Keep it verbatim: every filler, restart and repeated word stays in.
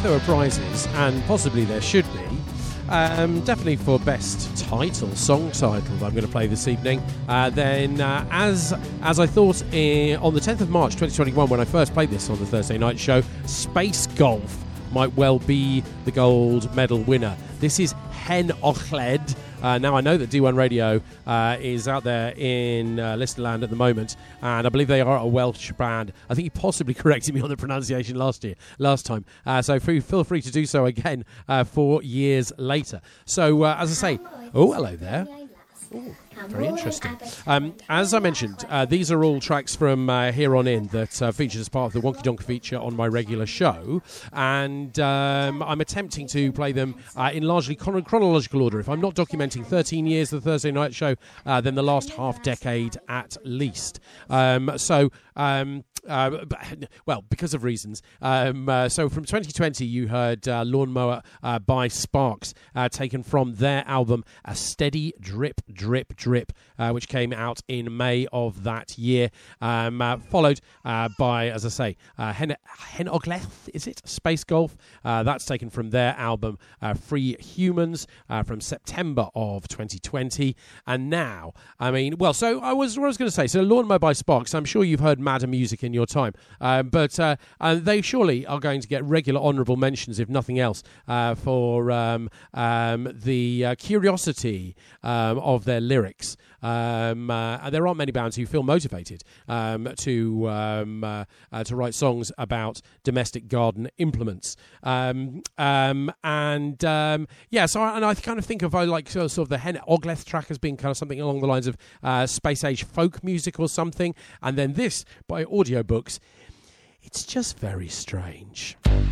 there were prizes, and possibly there should be, um, definitely for best title, song title that I'm going to play this evening, uh, then uh, as as I thought in, on the tenth of March twenty twenty-one, when I first played this on the Thursday night show, Space Golf might well be the gold medal winner. This is Hen Ochled. Uh, now, I know that D one Radio uh, is out there in uh, Listerland at the moment, and I believe they are a Welsh band. I think he possibly corrected me on the pronunciation last year, last time. Uh, so free, feel free to do so again uh, four years later. So, uh, as I say, oh, hello there. Ooh, very interesting. Um, as I mentioned, uh, these are all tracks from uh, here on in that uh, featured as part of the Wonky Donk feature on my regular show, and um, I'm attempting to play them uh, in largely chron- chronological order. If I'm not documenting thirteen years of the Thursday night show, uh, then the last half decade at least. Um, so... Um, Uh, well, because of reasons. Um, uh, so from twenty twenty, you heard uh, Lawnmower uh, by Sparks, uh, taken from their album A Steady Drip, Drip, Drip, uh, which came out in May of that year. Um, uh, followed uh, by, as I say, uh, Hen, Hen Ogleth, is it? Space Golf. Uh, that's taken from their album uh, Free Humans uh, from September of twenty twenty. And now, I mean, well, so I was, what I was going to say, so Lawnmower by Sparks, I'm sure you've heard Madder Music in your time, um, but uh, uh, they surely are going to get regular honourable mentions, if nothing else, uh, for um, um, the uh, curiosity um, of their lyrics. Um, uh, there aren't many bands who feel motivated um, to um, uh, uh, to write songs about domestic garden implements, um, um, and um, yeah. So, I, and I kind of think of I like sort of, sort of the Hen Ogleth track as being kind of something along the lines of uh, space age folk music or something, and then this by Audiobooks. It's just very strange.